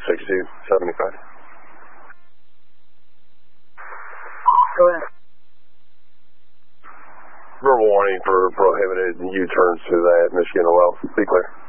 6275. Go ahead. Verbal warning for prohibited U-turns to that Michigan OL. Be clear.